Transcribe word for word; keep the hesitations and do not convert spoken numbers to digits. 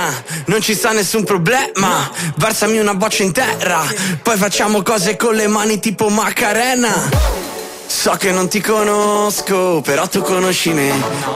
arena, non ci sta nessun problema, versami una boccia in terra, poi facciamo cose con le mani tipo Macarena. So che non ti conosco, però tu conosci me.